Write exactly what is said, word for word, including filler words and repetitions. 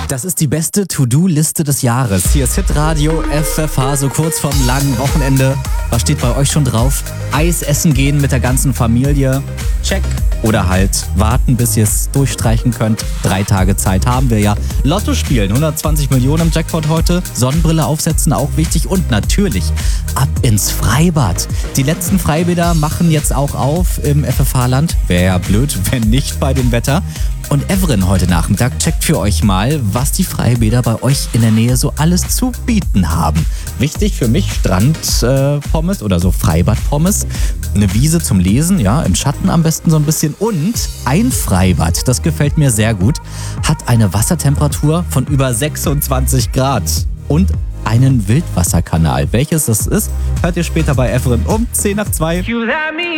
Das ist die beste To-Do-Liste des Jahres. Hier ist Hitradio F F H, so kurz vorm langen Wochenende. Was steht bei euch schon drauf? Eis essen gehen mit der ganzen Familie. Check. Oder halt warten, bis ihr es durchstreichen könnt. Drei Tage Zeit haben wir ja. Lotto spielen, hundertzwanzig Millionen im Jackpot heute. Sonnenbrille aufsetzen, auch wichtig. Und natürlich ab ins Freibad. Die letzten Freibäder machen jetzt auch auf im F F H-Land. Wäre ja blöd, wenn nicht bei dem Wetter. Und Evren heute Nachmittag checkt für euch mal, was die Freibäder bei euch in der Nähe so alles zu bieten haben. Wichtig für mich, Strandpommes äh, oder so Freibad-Pommes. Eine Wiese zum Lesen, ja, im Schatten am besten so ein bisschen. Und ein Freibad, das gefällt mir sehr gut, hat eine Wassertemperatur von über sechsundzwanzig Grad. Und einen Wildwasserkanal. Welches das ist, hört ihr später bei Evren um zehn nach zwei.